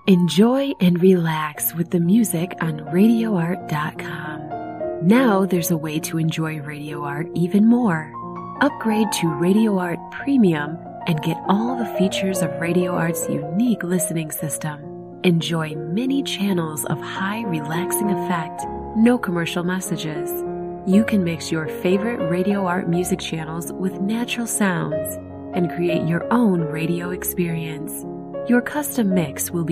Enjoy and relax with the music on RadioArt.com. Now there's a way to enjoy Radio Art even more. Upgrade to Radio Art Premium and get all the features of Radio Art's unique listening system. Enjoy many channels of high relaxing effect, no commercial messages. You can mix your favorite Radio Art music channels with natural sounds and create your own radio experience. Your custom mix will be